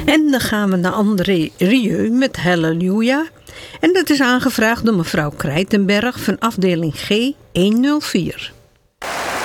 En dan gaan we naar André Rieu met Halleluja. En dat is aangevraagd door mevrouw Krijtenberg van afdeling G104.